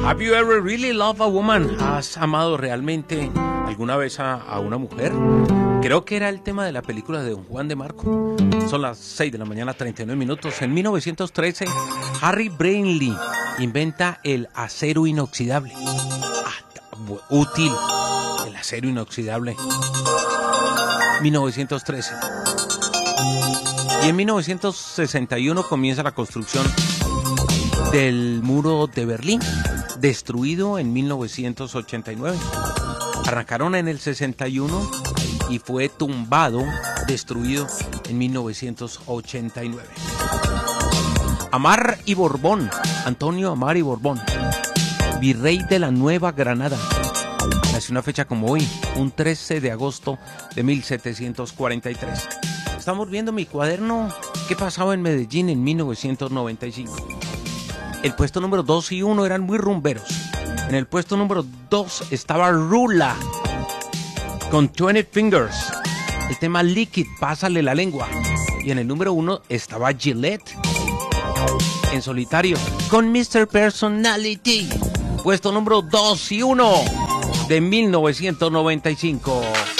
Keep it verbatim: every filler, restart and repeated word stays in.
Have you ever really loved a woman? ¿Has amado realmente alguna vez a, a una mujer? Creo que era el tema de la película de Don Juan de Marco. Son las seis de la mañana, treinta y nueve minutos. En mil novecientos trece, Harry Brainley inventa el acero inoxidable. Ah, útil, el acero inoxidable. mil novecientos trece. Y en mil novecientos sesenta y uno comienza la construcción del muro de Berlín, destruido en mil novecientos ochenta y nueve. Arrancaron en el sesenta y uno y fue tumbado, destruido en mil novecientos ochenta y nueve. Amar y Borbón, Antonio Amar y Borbón, virrey de la Nueva Granada. Nació una fecha como hoy, un trece de agosto de mil setecientos cuarenta y tres. Estamos viendo mi cuaderno. ¿Qué pasaba en Medellín en mil novecientos noventa y cinco? El puesto número dos y uno eran muy rumberos. En el puesto número dos estaba Rula con veinte Fingers. El tema Liquid, Pásale la Lengua. Y en el número uno estaba Gillette en solitario con mister Personality. Puesto número dos y uno de mil novecientos noventa y cinco.